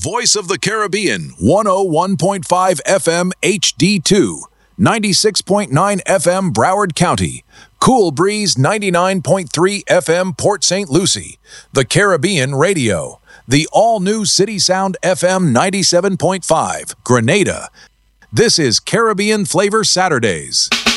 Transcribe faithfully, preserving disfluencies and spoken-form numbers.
voice of the Caribbean, one oh one point five F M H D two, ninety-six point nine F M Broward County, Cool Breeze ninety-nine point three F M Port Saint Lucie, the Caribbean Radio, the all-new City Sound F M ninety-seven point five, Grenada. This is Caribbean Flavor Saturdays.